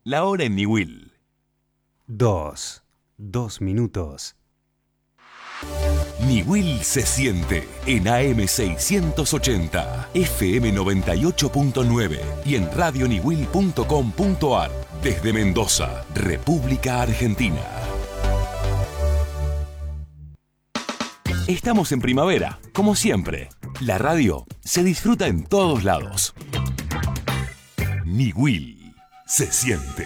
La hora en Niwil. 2 minutos. Niwil se siente en AM 680, FM 98.9 y en radioniwil.com.ar desde Mendoza, República Argentina. Estamos en primavera, como siempre. La radio se disfruta en todos lados. Niwil se siente.